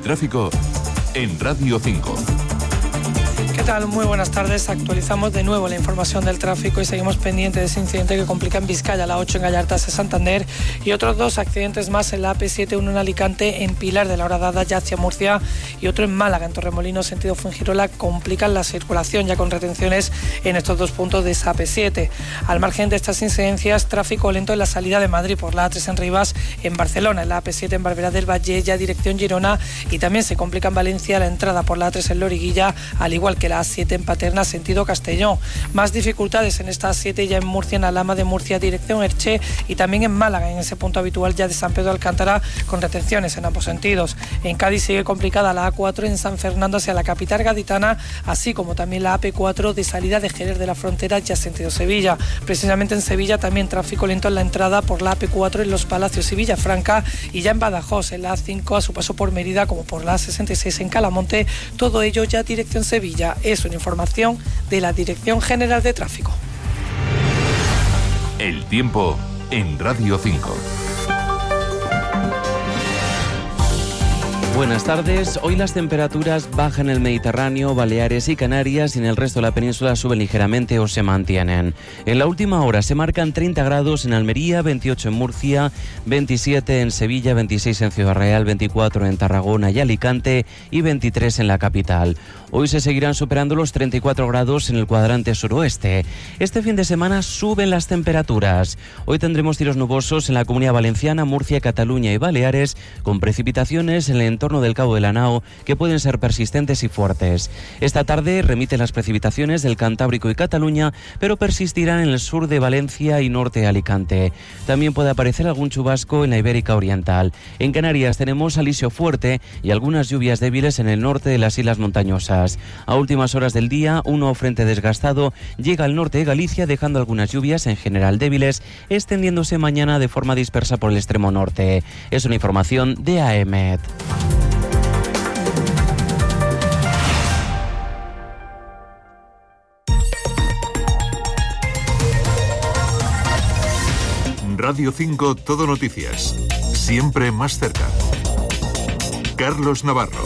tráfico en Radio 5. ¿Qué tal? Muy buenas tardes. Actualizamos de nuevo la información del tráfico y seguimos pendientes de ese incidente que complica en Vizcaya, la 8 en Gallarta hacia Santander, y otros dos accidentes más en la AP7, uno en Alicante, en Pilar de la Horadada ya hacia Murcia, y otro en Málaga, en Torremolinos, sentido Fuengirola, complican la circulación ya con retenciones en estos dos puntos de esa AP7. Al margen de estas incidencias, tráfico lento en la salida de Madrid por la A3 en Rivas, en Barcelona, en la AP7 en Barberá del Valle, ya dirección Girona, y también se complica en Valencia la entrada por la A3 en Loriguilla, al igual que la A7 en Paterna, sentido Castellón. Más dificultades en esta A7 ya en Murcia, en Alhama de Murcia, dirección Elche, y también en Málaga, en ese punto habitual ya de San Pedro de Alcántara, con retenciones en ambos sentidos. En Cádiz sigue complicada la A4 en San Fernando hacia la capital gaditana, así como también la AP4 de salida de Jerez de la Frontera, ya sentido Sevilla. Precisamente en Sevilla también tráfico lento en la entrada por la AP4 en Los Palacios y Villafranca, y ya en Badajoz, en la A5 a su paso por Mérida, como por la A66 en Calamonte, todo ello ya dirección Sevilla. Es una información de la Dirección General de Tráfico. El tiempo en Radio 5. Buenas tardes. Hoy las temperaturas bajan en el Mediterráneo, Baleares y Canarias, y en el resto de la península suben ligeramente o se mantienen. En la última hora se marcan 30 grados en Almería, 28 en Murcia, 27 en Sevilla, 26 en Ciudad Real, 24 en Tarragona y Alicante y 23 en la capital. Hoy se seguirán superando los 34 grados en el cuadrante suroeste. Este fin de semana suben las temperaturas. Hoy tendremos cielos nubosos en la Comunidad Valenciana, Murcia, Cataluña y Baleares, con precipitaciones en el entorno del Cabo de la Nao que pueden ser persistentes y fuertes. Esta tarde remiten las precipitaciones del Cantábrico y Cataluña, pero persistirán en el sur de Valencia y norte de Alicante. También puede aparecer algún chubasco en la Ibérica Oriental. En Canarias tenemos alisio fuerte y algunas lluvias débiles en el norte de las islas montañosas. A últimas horas del día, un nuevo frente desgastado llega al norte de Galicia, dejando algunas lluvias en general débiles, extendiéndose mañana de forma dispersa por el extremo norte. Es una información de AEMET. Radio 5 Todo Noticias. Siempre más cerca. Carlos Navarro.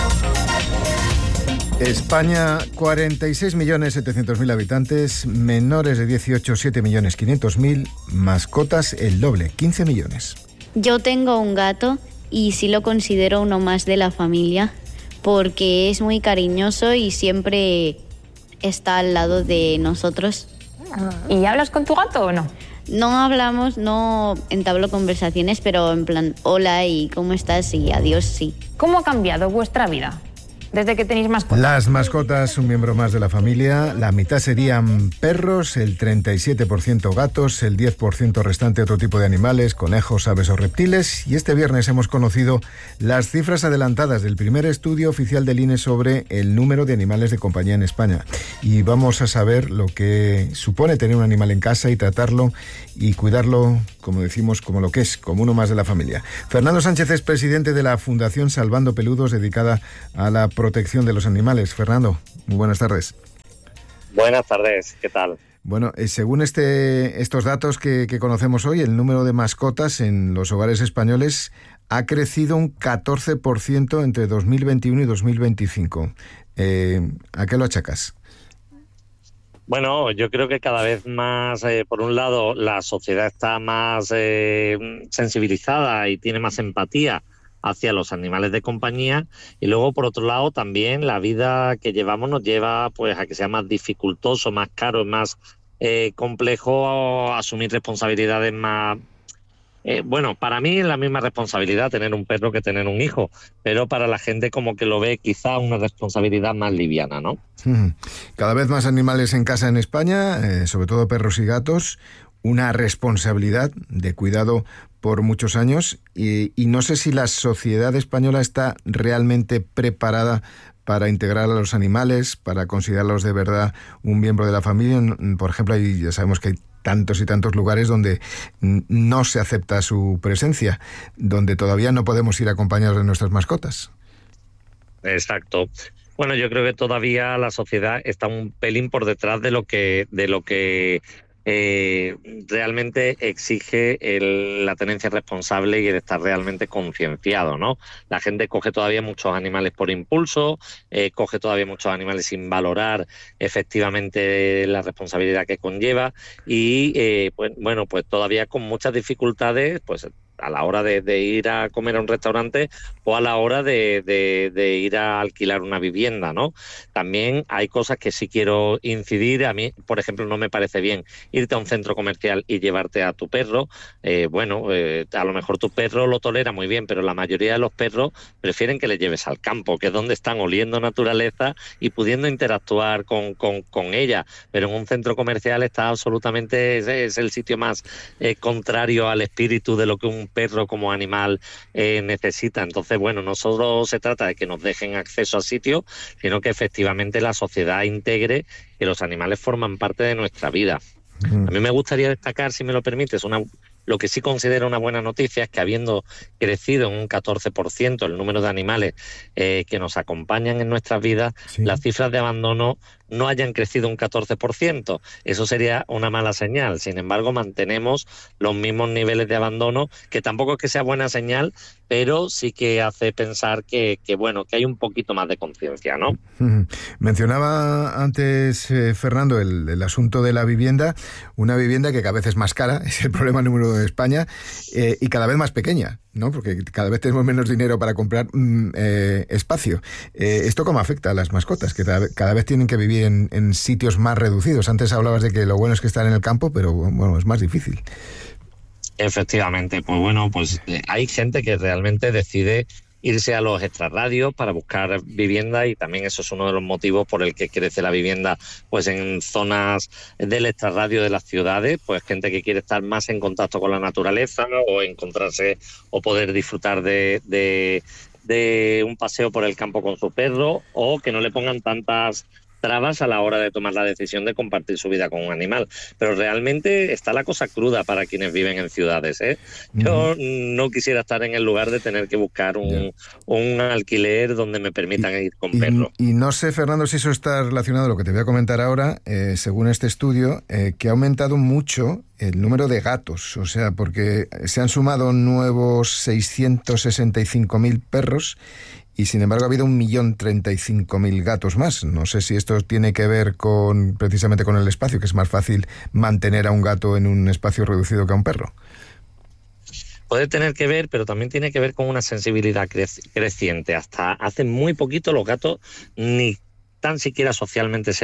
España, 46.700.000 habitantes, menores de 18, 7.500.000, mascotas el doble, 15 millones. Yo tengo un gato y sí lo considero uno más de la familia porque es muy cariñoso y siempre está al lado de nosotros. ¿Y hablas con tu gato o no? No hablamos, no entablo conversaciones, pero en plan, hola y ¿cómo estás? Y adiós, sí. ¿Cómo ha cambiado vuestra vida desde que tenéis mascotas? Las mascotas, un miembro más de la familia. La mitad serían perros, el 37% gatos, el 10% restante otro tipo de animales, conejos, aves o reptiles. Y este viernes hemos conocido las cifras adelantadas del primer estudio oficial del INE sobre el número de animales de compañía en España. Y vamos a saber lo que supone tener un animal en casa y tratarlo y cuidarlo, como decimos, como lo que es, como uno más de la familia. Fernando Sánchez es presidente de la Fundación Salvando Peludos, dedicada a la protección de los animales. Fernando, muy buenas tardes. Buenas tardes, ¿qué tal? Bueno, según estos datos que conocemos hoy, el número de mascotas en los hogares españoles ha crecido un 14% entre 2021 y 2025. ¿A qué lo achacas? Bueno, yo creo que cada vez más, por un lado, la sociedad está más sensibilizada y tiene más empatía hacia los animales de compañía, y luego por otro lado también la vida que llevamos nos lleva pues a que sea más dificultoso, más caro, más complejo asumir responsabilidades más... bueno, para mí es la misma responsabilidad tener un perro que tener un hijo, pero para la gente como que lo ve quizá una responsabilidad más liviana, ¿no? Cada vez más animales en casa en España, sobre todo perros y gatos, una responsabilidad de cuidado por muchos años, y no sé si la sociedad española está realmente preparada para integrar a los animales, para considerarlos de verdad un miembro de la familia. Por ejemplo, ya sabemos que hay tantos y tantos lugares donde no se acepta su presencia, donde todavía no podemos ir acompañados de nuestras mascotas. Exacto. Bueno, yo creo que todavía la sociedad está un pelín por detrás de lo que realmente exige la tenencia responsable y el estar realmente concienciado, ¿no? La gente coge todavía muchos animales por impulso, coge todavía muchos animales sin valorar efectivamente la responsabilidad que conlleva y, pues todavía con muchas dificultades, pues a la hora de ir a comer a un restaurante o a la hora de ir a alquilar una vivienda, ¿no? También hay cosas que sí quiero incidir. A mí, por ejemplo, no me parece bien irte a un centro comercial y llevarte a tu perro. A lo mejor tu perro lo tolera muy bien, pero la mayoría de los perros prefieren que le lleves al campo, que es donde están oliendo naturaleza y pudiendo interactuar con ella. Pero en un centro comercial está absolutamente, es el sitio más contrario al espíritu de lo que un perro como animal necesita. Entonces, no solo se trata de que nos dejen acceso al sitio, sino que efectivamente la sociedad integre que los animales forman parte de nuestra vida. A mí me gustaría destacar, si me lo permites, lo que sí considero una buena noticia es que habiendo crecido en un 14% el número de animales que nos acompañan en nuestras vidas, sí, las cifras de abandono no hayan crecido un 14%. Eso sería una mala señal. Sin embargo, mantenemos los mismos niveles de abandono, que tampoco es que sea buena señal, pero sí que hace pensar que hay un poquito más de conciencia, ¿no? Mencionaba antes, Fernando, el asunto de la vivienda, una vivienda que cada vez es más cara, es el problema número uno de España, y cada vez más pequeña, ¿no? Porque cada vez tenemos menos dinero para comprar espacio. ¿Esto cómo afecta a las mascotas? Que cada vez tienen que vivir en sitios más reducidos. Antes hablabas de que lo bueno es que están en el campo, pero es más difícil. Efectivamente, hay gente que realmente decide irse a los extrarradios para buscar vivienda, y también eso es uno de los motivos por el que crece la vivienda pues en zonas del extrarradio de las ciudades, pues gente que quiere estar más en contacto con la naturaleza o encontrarse o poder disfrutar de un paseo por el campo con su perro, o que no le pongan tantas trabas a la hora de tomar la decisión de compartir su vida con un animal. Pero realmente está la cosa cruda para quienes viven en ciudades, ¿eh? Yo no quisiera estar en el lugar de tener que buscar un alquiler donde me permitan ir con perros. Y no sé, Fernando, si eso está relacionado a lo que te voy a comentar ahora, según este estudio, que ha aumentado mucho el número de gatos, o sea, porque se han sumado nuevos 665.000 perros y sin embargo ha habido 1.035.000 gatos más. No sé si esto tiene que ver precisamente con el espacio, que es más fácil mantener a un gato en un espacio reducido que a un perro. Puede tener que ver, pero también tiene que ver con una sensibilidad creciente. Hasta hace muy poquito los gatos ni tan siquiera socialmente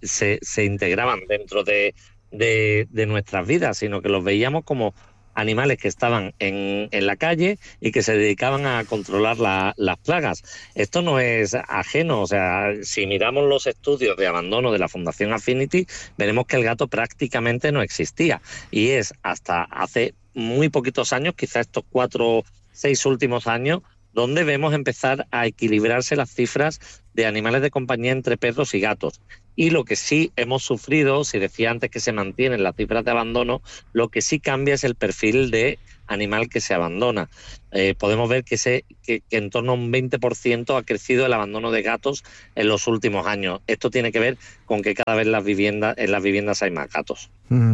se integraban dentro de nuestras vidas, sino que los veíamos como animales que estaban en la calle y que se dedicaban a controlar las plagas. Esto no es ajeno, o sea, si miramos los estudios de abandono de la Fundación Affinity, veremos que el gato prácticamente no existía, y es hasta hace muy poquitos años, quizás estos 4 o 6 últimos años, donde vemos empezar a equilibrarse las cifras de animales de compañía entre perros y gatos. Y lo que sí hemos sufrido, si decía antes que se mantienen las cifras de abandono, lo que sí cambia es el perfil de animal que se abandona. Podemos ver que en torno a un 20% ha crecido el abandono de gatos en los últimos años. Esto tiene que ver con que cada vez en las viviendas hay más gatos.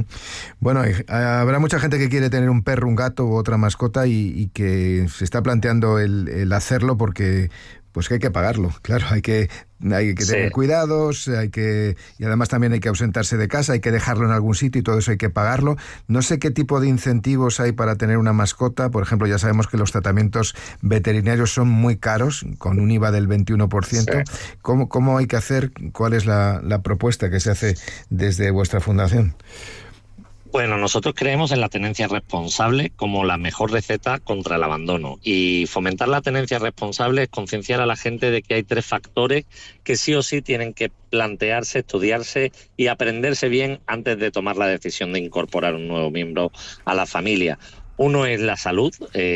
Bueno, habrá mucha gente que quiere tener un perro, un gato u otra mascota y que se está planteando el hacerlo porque que hay que pagarlo, claro, hay que tener cuidados, y además también hay que ausentarse de casa, hay que dejarlo en algún sitio y todo eso hay que pagarlo. No sé qué tipo de incentivos hay para tener una mascota. Por ejemplo, ya sabemos que los tratamientos veterinarios son muy caros, con un IVA del 21%. Sí. ¿Cómo hay que hacer? ¿Cuál es la propuesta que se hace desde vuestra fundación? Bueno, nosotros creemos en la tenencia responsable como la mejor receta contra el abandono, y fomentar la tenencia responsable es concienciar a la gente de que hay 3 factores que sí o sí tienen que plantearse, estudiarse y aprenderse bien antes de tomar la decisión de incorporar un nuevo miembro a la familia. Uno es la salud.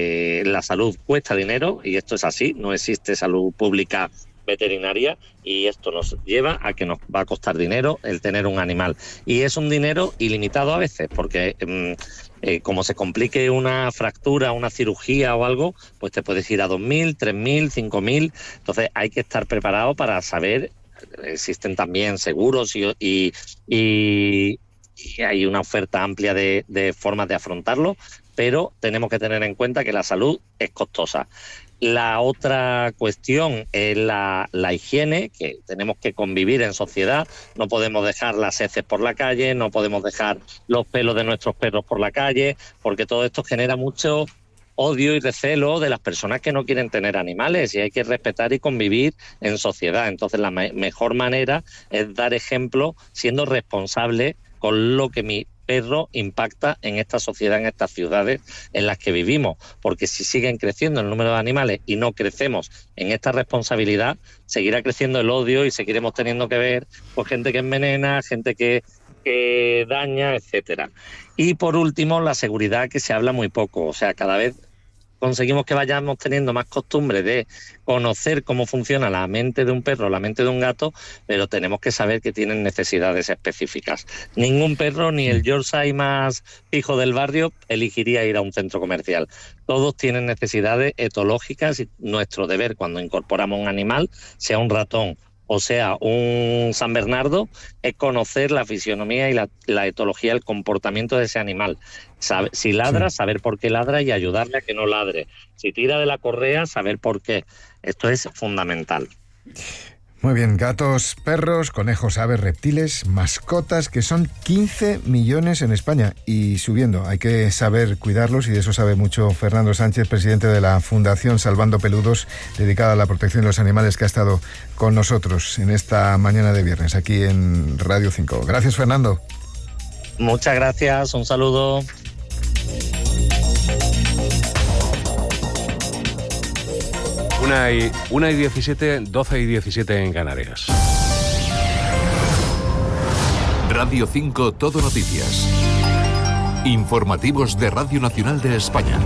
La salud cuesta dinero, y esto es así, no existe salud pública veterinaria, y esto nos lleva a que nos va a costar dinero el tener un animal, y es un dinero ilimitado a veces, porque como se complique una fractura, una cirugía o algo, pues te puedes ir a 2.000, 3.000, 5.000. Entonces hay que estar preparado para saber, existen también seguros y y hay una oferta amplia de formas de afrontarlo, pero tenemos que tener en cuenta que la salud es costosa. La otra cuestión es la higiene, que tenemos que convivir en sociedad, no podemos dejar las heces por la calle, no podemos dejar los pelos de nuestros perros por la calle, porque todo esto genera mucho odio y recelo de las personas que no quieren tener animales, y hay que respetar y convivir en sociedad. Entonces la mejor manera es dar ejemplo siendo responsable con lo que mi perro impacta en esta sociedad, en estas ciudades en las que vivimos, porque si siguen creciendo el número de animales y no crecemos en esta responsabilidad, seguirá creciendo el odio y seguiremos teniendo que ver pues, gente que envenena, gente que daña, etcétera. Y por último, la seguridad, que se habla muy poco. O sea, cada vez conseguimos que vayamos teniendo más costumbre de conocer cómo funciona la mente de un perro, la mente de un gato, pero tenemos que saber que tienen necesidades específicas. Ningún perro, ni el Yorkshire más fijo del barrio, elegiría ir a un centro comercial. Todos tienen necesidades etológicas y nuestro deber cuando incorporamos un animal, sea un ratón o sea un San Bernardo, es conocer la fisionomía y la etología, el comportamiento de ese animal. Si ladra, saber por qué ladra y ayudarle a que no ladre. Si tira de la correa, saber por qué. Esto es fundamental. Muy bien, gatos, perros, conejos, aves, reptiles, mascotas, que son 15 millones en España y subiendo. Hay que saber cuidarlos y de eso sabe mucho Fernando Sánchez, presidente de la Fundación Salvando Peludos, dedicada a la protección de los animales, que ha estado con nosotros en esta mañana de viernes aquí en Radio 5. Gracias, Fernando. Muchas gracias, un saludo. Una y 17, 12 y 17 en Canarias. Radio 5 Todo Noticias. Informativos de Radio Nacional de España.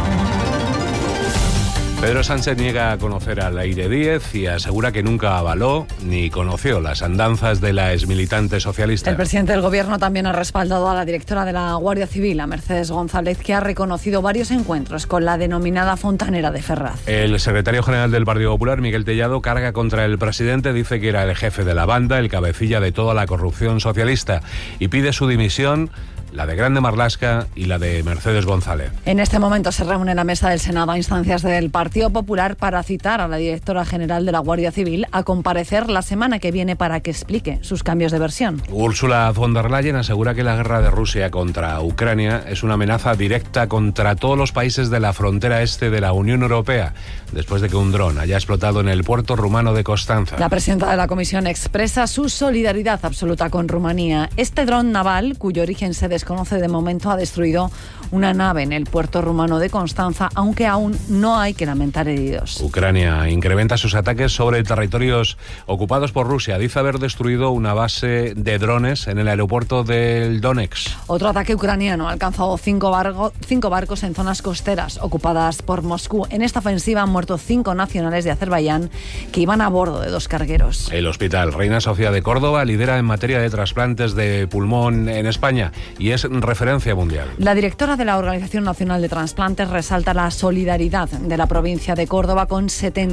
Pedro Sánchez niega a conocer a Leire Díez y asegura que nunca avaló ni conoció las andanzas de la exmilitante socialista. El presidente del Gobierno también ha respaldado a la directora de la Guardia Civil, a Mercedes González, que ha reconocido varios encuentros con la denominada fontanera de Ferraz. El secretario general del Partido Popular, Miguel Tellado, carga contra el presidente, dice que era el jefe de la banda, el cabecilla de toda la corrupción socialista, y pide su dimisión, la de Grande Marlaska y la de Mercedes González. En este momento se reúne la mesa del Senado a instancias del Partido Popular para citar a la directora general de la Guardia Civil a comparecer la semana que viene para que explique sus cambios de versión. Ursula von der Leyen asegura que la guerra de Rusia contra Ucrania es una amenaza directa contra todos los países de la frontera este de la Unión Europea, después de que un dron haya explotado en el puerto rumano de Constanza. La presidenta de la Comisión expresa su solidaridad absoluta con Rumanía. Este dron naval, cuyo origen se desconoce de momento, ha destruido una nave en el puerto rumano de Constanza, aunque aún no hay que lamentar heridos. Ucrania incrementa sus ataques sobre territorios ocupados por Rusia. Dice haber destruido una base de drones en el aeropuerto del Donetsk. Otro ataque ucraniano ha alcanzado 5 barcos en zonas costeras ocupadas por Moscú. En esta ofensiva han muerto 5 nacionales de Azerbaiyán que iban a bordo de 2 cargueros. El Hospital Reina Sofía de Córdoba lidera en materia de trasplantes de pulmón en España y es referencia mundial. La directora de la Organización Nacional de Trasplantes resalta la solidaridad de la provincia de Córdoba con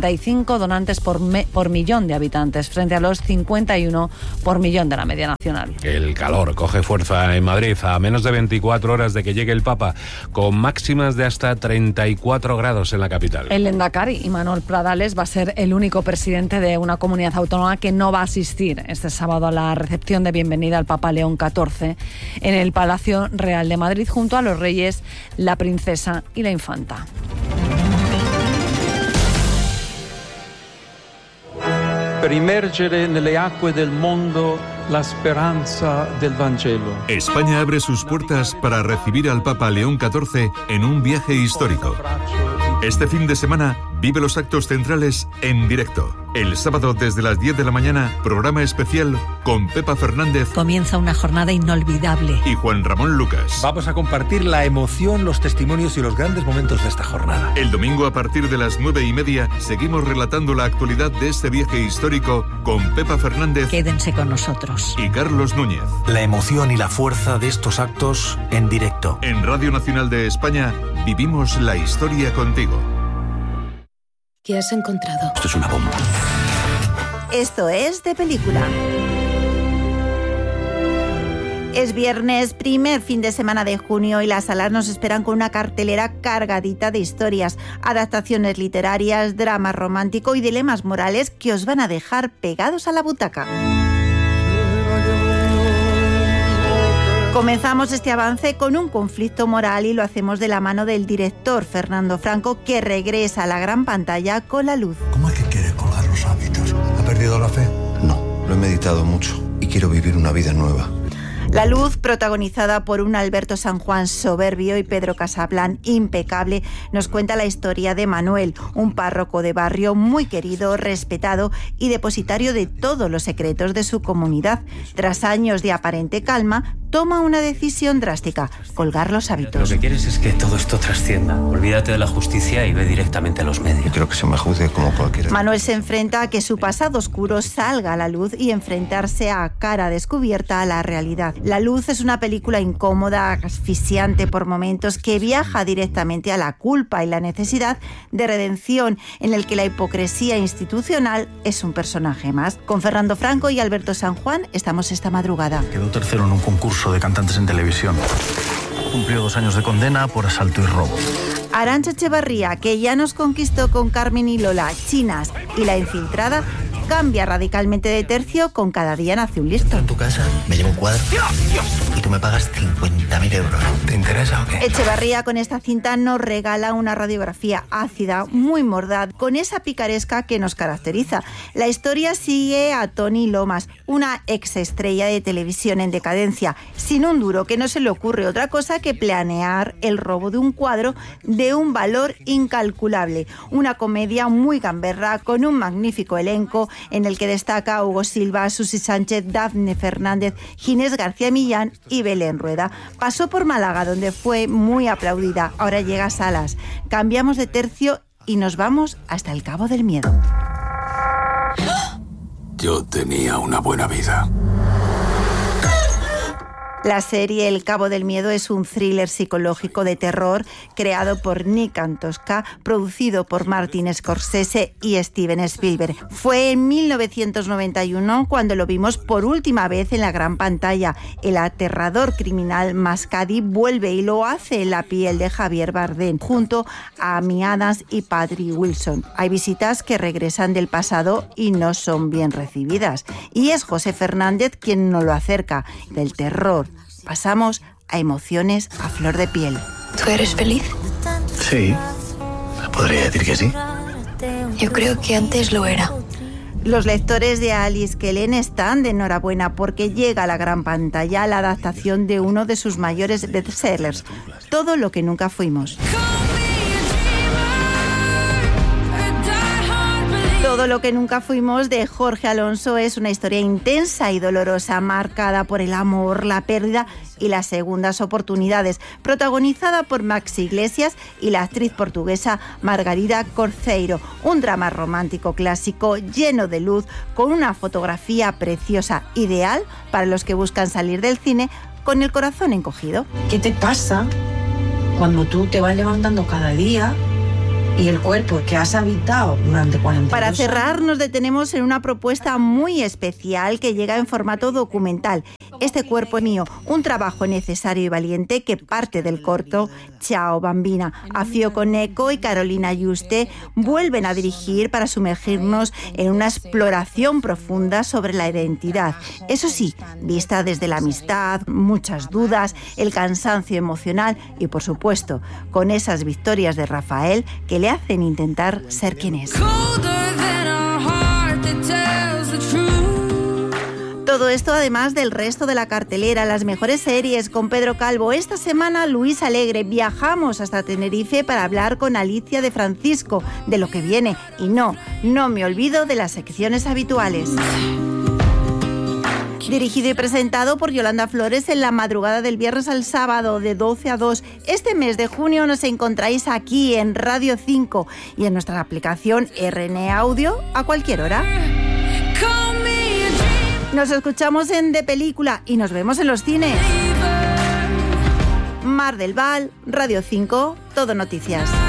75 donantes por millón de habitantes, frente a los 51 por millón de la media nacional. El calor coge fuerza en Madrid a menos de 24 horas de que llegue el Papa, con máximas de hasta 34 grados en la capital. El Lehendakari, Imanol Pradales, va a ser el único presidente de una comunidad autónoma que no va a asistir este sábado a la recepción de bienvenida al Papa León XIV en el Palacio Real de Madrid, junto a los reyes, la princesa y la infanta. Per immergere nelle acque del mondo la speranza del Vangelo. España abre sus puertas para recibir al Papa León XIV en un viaje histórico. Este fin de semana vive los actos centrales en directo. El sábado desde las 10 de la mañana, programa especial con Pepa Fernández. Comienza una jornada inolvidable. Y Juan Ramón Lucas. Vamos a compartir la emoción, los testimonios y los grandes momentos de esta jornada. El domingo a partir de las 9:30 seguimos relatando la actualidad de este viaje histórico con Pepa Fernández. Quédense con nosotros. Y Carlos Núñez. La emoción y la fuerza de estos actos en directo. En Radio Nacional de España vivimos la historia contigo. ¿Qué has encontrado? Esto es una bomba. Esto es De Película. Es viernes, primer fin de semana de junio, y las salas nos esperan con una cartelera cargadita de historias, adaptaciones literarias, drama romántico y dilemas morales que os van a dejar pegados a la butaca. Comenzamos este avance con un conflicto moral y lo hacemos de la mano del director Fernando Franco, que regresa a la gran pantalla con La Luz. ¿Cómo es que quieres colgar los hábitos? ¿Ha perdido la fe? No, lo he meditado mucho y quiero vivir una vida nueva. La Luz, protagonizada por un Alberto San Juan soberbio y Pedro Casablan impecable, nos cuenta la historia de Manuel, un párroco de barrio muy querido, respetado y depositario de todos los secretos de su comunidad. Tras años de aparente calma, toma una decisión drástica: colgar los hábitos. Lo que quieres es que todo esto trascienda. Olvídate de la justicia y ve directamente a los medios. Yo quiero que se me juzgue como cualquiera. Manuel se enfrenta a que su pasado oscuro salga a la luz y enfrentarse a cara descubierta a la realidad. La Luz es una película incómoda, asfixiante por momentos, que viaja directamente a la culpa y la necesidad de redención, en el que la hipocresía institucional es un personaje más. Con Fernando Franco y Alberto San Juan estamos esta madrugada. Quedó tercero en un concurso de cantantes en televisión. Cumplió 2 años de condena por asalto y robo. Arantxa Echevarría, que ya nos conquistó con Carmen y Lola, Chinas y La Infiltrada, cambia radicalmente de tercio con Cada día nace un listo. En tu casa me llevo un cuadro y tú me pagas 50.000 euros. ¿Te interesa o qué? Echevarría con esta cinta nos regala una radiografía ácida, muy mordaz, con esa picaresca que nos caracteriza. La historia sigue a Toni Lomas, una exestrella de televisión en decadencia, sin un duro, que no se le ocurre otra cosa que planear el robo de un cuadro de un valor incalculable. Una comedia muy gamberra, con un magnífico elenco en el que destaca Hugo Silva, Susi Sánchez, Dafne Fernández, Ginés García Millán y Belén Rueda. Pasó por Málaga, donde fue muy aplaudida. Ahora llega a salas. Cambiamos de tercio y nos vamos hasta el Cabo del Miedo. Yo tenía una buena vida. La serie El Cabo del Miedo es un thriller psicológico de terror creado por Nick Antosca, producido por Martin Scorsese y Steven Spielberg. Fue en 1991 cuando lo vimos por última vez en la gran pantalla. El aterrador criminal Mascadi vuelve y lo hace en la piel de Javier Bardem, junto a Amy Adams y Patrick Wilson. Hay visitas que regresan del pasado y no son bien recibidas. Y es José Fernández quien nos lo acerca. Del terror pasamos a emociones a flor de piel. ¿Tú eres feliz? Sí, podría decir que sí. Yo creo que antes lo era. Los lectores de Alice Kellen están de enhorabuena porque llega a la gran pantalla la adaptación de uno de sus mayores bestsellers, Todo lo que nunca fuimos. Todo lo que nunca fuimos, de Jorge Alonso, es una historia intensa y dolorosa, marcada por el amor, la pérdida y las segundas oportunidades, protagonizada por Max Iglesias y la actriz portuguesa Margarida Corceiro. Un drama romántico clásico lleno de luz, con una fotografía preciosa, ideal para los que buscan salir del cine con el corazón encogido. ¿Qué te pasa cuando tú te vas levantando cada día y el cuerpo que has habitado durante 40 años? Para cerrar, nos detenemos en una propuesta muy especial que llega en formato documental. Este cuerpo es mío, un trabajo necesario y valiente que parte del corto Ciao Bambina. Afio Coneco y Carolina Yuste vuelven a dirigir para sumergirnos en una exploración profunda sobre la identidad. Eso sí, vista desde la amistad, muchas dudas, el cansancio emocional y, por supuesto, con esas victorias de Rafael que le hacen intentar ser quien es. Todo esto además del resto de la cartelera, las mejores series con Pedro Calvo. Esta semana, Luis Alegre. Viajamos hasta Tenerife para hablar con Alicia de Francisco de lo que viene. Y no me olvido de las secciones habituales. Dirigido y presentado por Yolanda Flores en la madrugada del viernes al sábado de 12 a 2. Este mes de junio nos encontráis aquí en Radio 5 y en nuestra aplicación RN Audio a cualquier hora. Nos escuchamos en De Película y nos vemos en los cines. Mar del Val, Radio 5, Todo Noticias.